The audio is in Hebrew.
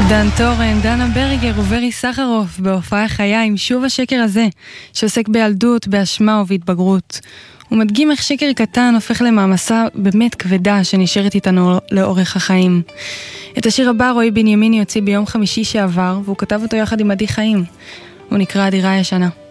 דן טורן, דנה ברגר וברי סחרוף בהופעה חיה עם שוב השקר הזה, שעוסק בילדות, באשמה ובהתבגרות. הוא מדגים איך שקר קטן הופך למעמסה באמת כבדה שנשארת איתנו לאורך החיים. את השיר הבא רועי בנימיני יוציא ביום חמישי שעבר, והוא כתב אותו יחד עם עדי חיים. הוא נקרא הדירה הישנה.